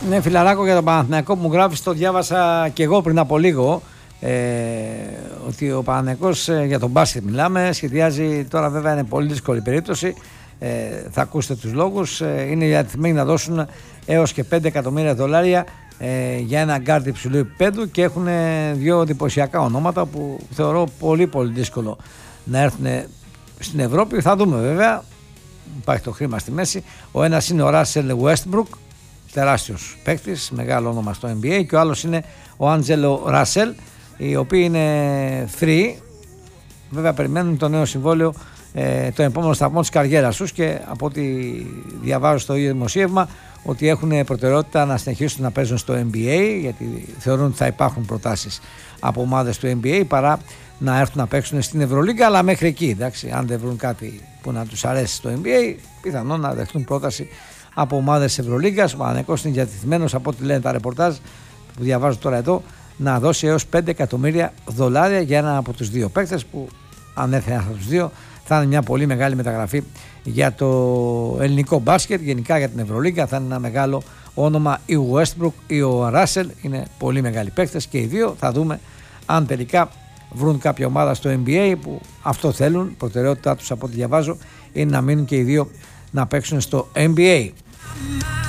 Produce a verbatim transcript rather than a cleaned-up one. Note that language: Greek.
Ναι, φιλαράκο, για τον Παναθηναϊκό που μου γράφει, το διάβασα και εγώ πριν από λίγο. Ε, ότι ο Παναθηναϊκός, ε, για τον μπάσκετ μιλάμε, σχεδιάζει, τώρα βέβαια είναι πολύ δύσκολη περίπτωση, ε, θα ακούσετε τους λόγους, ε, είναι διατεθειμένοι να δώσουν έως και πέντε εκατομμύρια δολάρια ε, για ένα γκάρντ υψηλού επίπεδου και έχουν δύο εντυπωσιακά ονόματα που θεωρώ πολύ πολύ δύσκολο να έρθουν στην Ευρώπη. Θα δούμε βέβαια, υπάρχει το χρήμα στη μέση. Ο ένας είναι ο Russell Westbrook, τεράστιος παίκτης, μεγάλο όνομα στο N B A, και ο άλλος είναι ο Άντζελο Ράσελ, οι οποίοι είναι free, βέβαια περιμένουν το νέο συμβόλαιο, ε, το επόμενο σταθμό της καριέρας τους, και από ό,τι διαβάζω στο ίδιο δημοσίευμα ότι έχουν προτεραιότητα να συνεχίσουν να παίζουν στο N B A, γιατί θεωρούν ότι θα υπάρχουν προτάσεις από ομάδες του N B A παρά να έρθουν να παίξουν στην Ευρωλίγκα, αλλά μέχρι εκεί, εντάξει, αν δεν βρουν κάτι που να τους αρέσει στο N B A, πιθανόν να δεχτούν πρόταση από ομάδες Ευρωλίγκας. Ο Παναθηναϊκός είναι διατεθειμένος, από ό,τι λένε τα ρεπορτάζ που διαβάζω τώρα εδώ, να δώσει έως πέντε εκατομμύρια δολάρια για ένα από τους δύο παίκτες, που αν έρθει ένα από τους δύο θα είναι μια πολύ μεγάλη μεταγραφή για το ελληνικό μπάσκετ, γενικά για την Ευρωλίγκα. Θα είναι ένα μεγάλο όνομα ή ο Westbrook ή ο Russell, είναι πολύ μεγάλοι παίκτες και οι δύο. Θα δούμε αν τελικά βρουν κάποια ομάδα στο N B A που αυτό θέλουν. Προτεραιότητά τους, από ό,τι διαβάζω, είναι να μείνουν και οι δύο να παίξουν στο N B A.